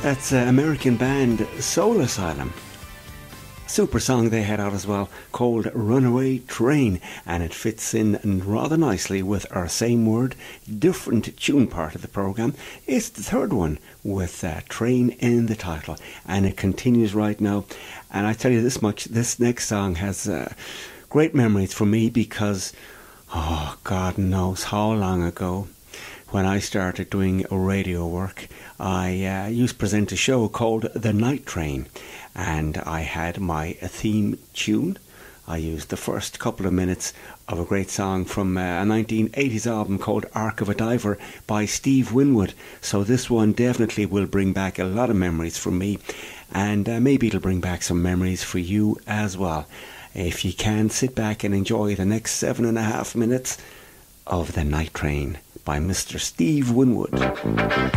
That's American band Soul Asylum. Super song they had out as well, called Runaway Train, and it fits in rather nicely with our same word, different tune part of the programme. It's the third one with Train in the title, and it continues right now. And I tell you this much, this next song has great memories for me because, oh, God knows how long ago, when I started doing radio work, I used to present a show called The Night Train, and I had my theme tune. I used the first couple of minutes of a great song from a 1980s album called Ark of a Diver by Steve Winwood. So this one definitely will bring back a lot of memories for me, and maybe it'll bring back some memories for you as well. If you can, sit back and enjoy the next 7.5 minutes of The Night Train by Mr. Steve Winwood.